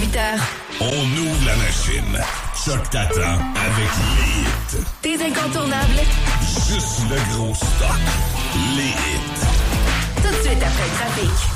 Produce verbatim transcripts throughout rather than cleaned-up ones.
dix-huit heures. On ouvre la machine. Choc t'attend avec les hits. Tes incontournables. Juste le gros stock. Les hits. Tout de suite après le trafic.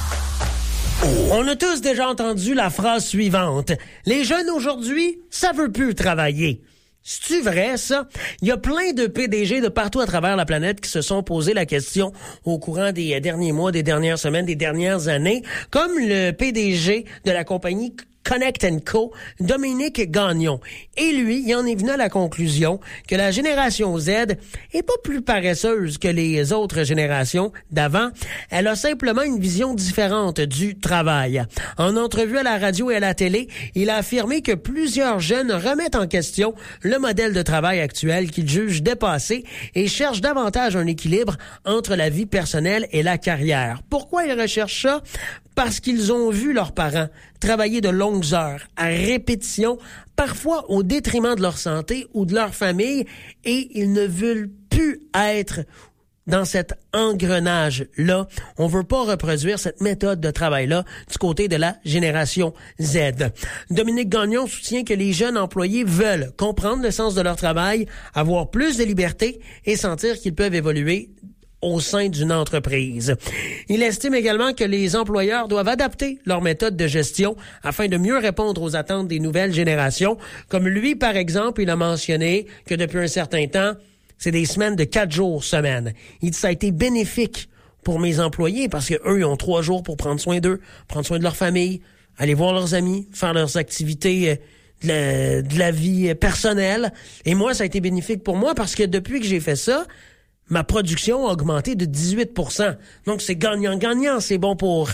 Oh. On a tous déjà entendu la phrase suivante. Les jeunes aujourd'hui, ça veut plus travailler. C'est-tu vrai, ça? Il y a plein de P D G de partout à travers la planète qui se sont posé la question au courant des derniers mois, des dernières semaines, des dernières années, comme le P D G de la compagnie Connect and Co, Dominique Gagnon. Et lui, il en est venu à la conclusion que la génération Z est pas plus paresseuse que les autres générations d'avant. Elle a simplement une vision différente du travail. En entrevue à la radio et à la télé, il a affirmé que plusieurs jeunes remettent en question le modèle de travail actuel qu'ils jugent dépassé et cherchent davantage un équilibre entre la vie personnelle et la carrière. Pourquoi ils recherchent ça? Parce qu'ils ont vu leurs parents travailler de longues heures, à répétition, parfois au détriment de leur santé ou de leur famille, et ils ne veulent plus être dans cet engrenage-là. On veut pas reproduire cette méthode de travail-là du côté de la génération Z. Dominique Gagnon soutient que les jeunes employés veulent comprendre le sens de leur travail, avoir plus de liberté et sentir qu'ils peuvent évoluer au sein d'une entreprise. Il estime également que les employeurs doivent adapter leur méthode de gestion afin de mieux répondre aux attentes des nouvelles générations. Comme lui, par exemple, il a mentionné que depuis un certain temps, c'est des semaines de quatre jours semaine. Il dit ça a été bénéfique pour mes employés parce que eux, ils ont trois jours pour prendre soin d'eux, prendre soin de leur famille, aller voir leurs amis, faire leurs activités de la, de la vie personnelle. Et moi, ça a été bénéfique pour moi parce que depuis que j'ai fait ça, ma production a augmenté de dix-huit pour cent. Donc, c'est gagnant-gagnant. C'est bon pour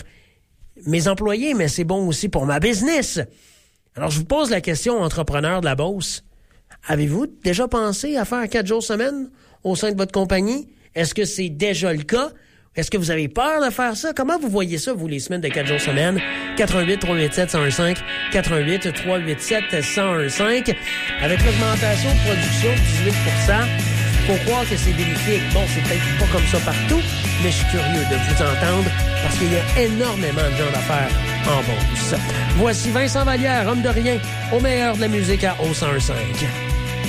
mes employés, mais c'est bon aussi pour ma business. Alors, je vous pose la question, entrepreneur de la Beauce. Avez-vous déjà pensé à faire quatre jours semaine au sein de votre compagnie? Est-ce que c'est déjà le cas? Est-ce que vous avez peur de faire ça? Comment vous voyez ça, vous, les semaines de quatre jours semaine? quatre un huit, trois huit sept, un un cinq, quatre un huit, trois huit sept, un un cinq. Avec l'augmentation de production de dix-huit pour cent, faut croire que c'est bénéfique. Bon, c'est peut-être pas comme ça partout, mais je suis curieux de vous entendre parce qu'il y a énormément de gens d'affaires en Beauce. Voici Vincent Vallière, homme de rien, au meilleur de la musique à O cent un cinq.